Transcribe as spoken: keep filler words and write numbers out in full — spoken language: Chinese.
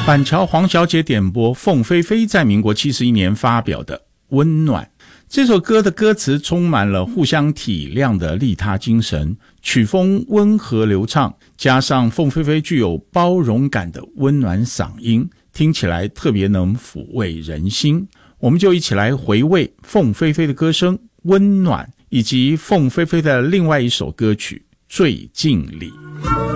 板桥黄小姐点播凤飞飞在民国七十一年发表的《温暖》。这首歌的歌词充满了互相体谅的利他精神，曲风温和流畅，加上凤飞飞具有包容感的温暖嗓音，听起来特别能抚慰人心。我们就一起来回味凤飞飞的歌声《温暖》，以及凤飞飞的另外一首歌曲《最近里》。